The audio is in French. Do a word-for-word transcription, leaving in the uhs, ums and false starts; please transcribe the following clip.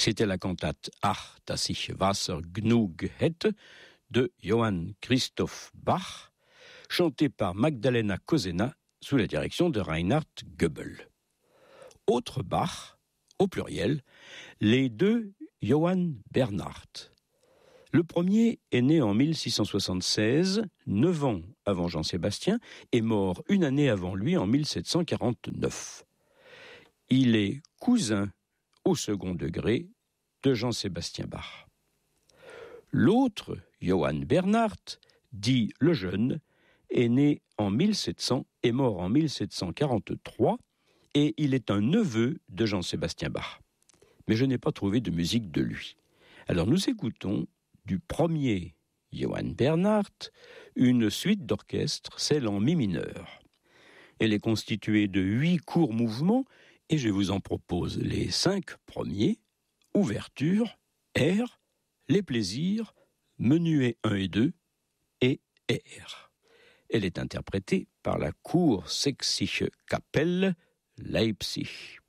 C'était la cantate Ach, dass ich Wasser genug hätte de Johann Christoph Bach, chantée par Magdalena Kozena sous la direction de Reinhard Goebel. Autre Bach, au pluriel, les deux Johann Bernhardt. Le premier est né en mille six cent soixante-seize, neuf ans avant Jean-Sébastien, et mort une année avant lui en mille sept cent quarante-neuf. Il est cousin au second degré de Jean-Sébastien Bach. L'autre, Johann Bernhardt, dit le jeune, est né en mille sept cents et mort en mille sept cent quarante-trois, et il est un neveu de Jean-Sébastien Bach. Mais je n'ai pas trouvé de musique de lui. Alors nous écoutons du premier Johann Bernhardt une suite d'orchestre, celle en mi mineur. Elle est constituée de huit courts mouvements, et je vous en propose les cinq premiers: ouverture, air, les plaisirs, menuet un et deux et air. Elle est interprétée par la Kursächsische Kapelle Leipzig.